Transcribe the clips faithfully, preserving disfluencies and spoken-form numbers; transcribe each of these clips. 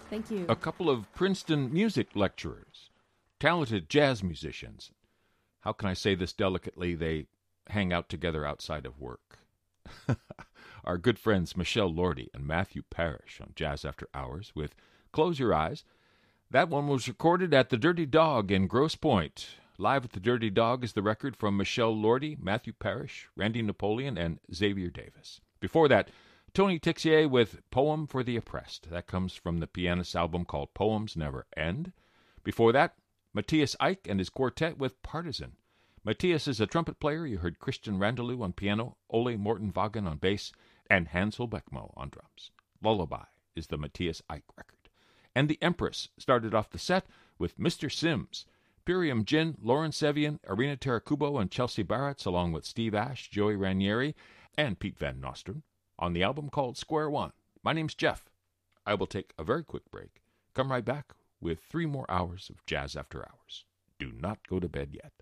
Thank you. A couple of Princeton music lecturers, talented jazz musicians. How can I say this delicately? They hang out together outside of work. Our good friends Michelle Lordy and Matthew Parrish on Jazz After Hours with Close Your Eyes. That one was recorded at the Dirty Dog in Grosse Pointe. Live at the Dirty Dog is the record from Michelle Lordy, Matthew Parrish, Randy Napoleon, and Xavier Davis. Before that, Tony Tixier with Poem for the Oppressed. That comes from the pianist's album called Poems Never End. Before that, Matthias Eick and his quartet with Partisan. Matthias is a trumpet player. You heard Christian Randalou on piano, Ole Morten Vagen on bass, and Hansel Beckmo on drums. Lullaby is the Matthias Eick record. And the Empress started off the set with Mister Sims, Piriam Jin, Lauren Sevian, Irina Tarakubo, and Chelsea Barretts, along with Steve Ash, Joey Ranieri, and Pete Van Nostrand, on the album called Square One. My name's Jeff. I will take a very quick break. Come right back with three more hours of Jazz After Hours. Do not go to bed yet.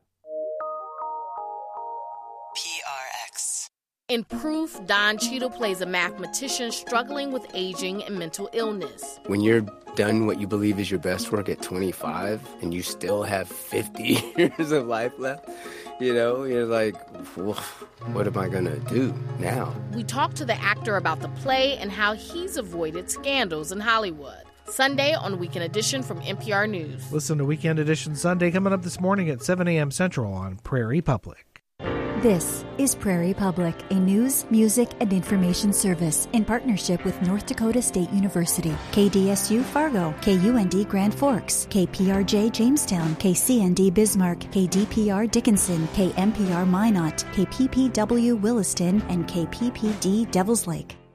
P R X. In Proof, Don Cheadle plays a mathematician struggling with aging and mental illness. When you're done what you believe is your best work at twenty-five and you still have fifty years of life left, you know, you're like, what am I going to do now? We talk to the actor about the play and how he's avoided scandals in Hollywood. Sunday on Weekend Edition from N P R News. Listen to Weekend Edition Sunday coming up this morning at seven a.m. Central on Prairie Public. This is Prairie Public, a news, music, and information service in partnership with North Dakota State University, K D S U Fargo, K U N D Grand Forks, K P R J Jamestown, K C N D Bismarck, K D P R Dickinson, K M P R Minot, K P P W Williston, and K P P D Devils Lake.